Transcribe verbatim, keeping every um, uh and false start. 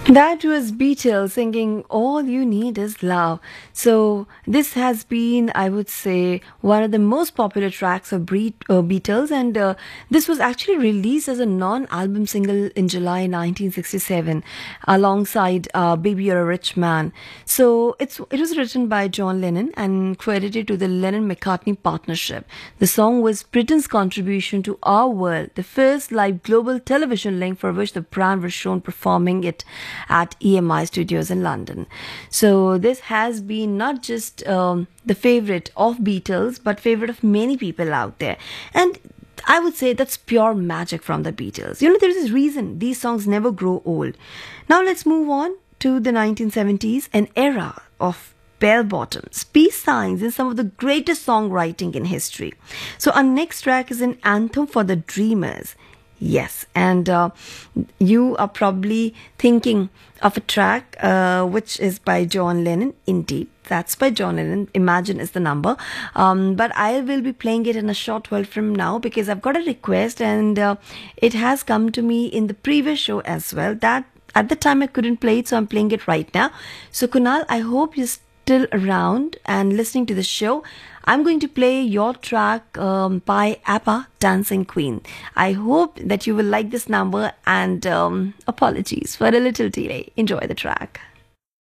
That was Beatles singing All You Need Is Love. So, this has been, I would say, one of the most popular tracks of Bre- uh, Beatles, and uh, this was actually released as a non album single in July nineteen sixty-seven alongside uh, Baby You're a Rich Man. So, it's, it was written by John Lennon and credited to the Lennon McCartney partnership. The song was Britain's contribution to Our World, the first live global television link for which the brand was shown performing it at E M I Studios in London. So this has been not just um, the favorite of Beatles, but favorite of many people out there. And I would say that's pure magic from the Beatles. You know, there's this reason these songs never grow old. Now let's move on to the nineteen seventies, an era of bell bottoms, peace signs, and some of the greatest songwriting in history. So our next track is an anthem for the dreamers. Yes, and uh, you are probably thinking of a track uh, which is by John Lennon. Indeed, that's by John Lennon. Imagine is the number. Um, but I will be playing it in a short while from now because I've got a request and uh, it has come to me in the previous show as well. That at the time I couldn't play it, so I'm playing it right now. So Kunal, I hope you're still around and listening to the show. I'm going to play your track um, by ABBA, Dancing Queen. I hope that you will like this number and um, apologies for a little delay. Enjoy the track.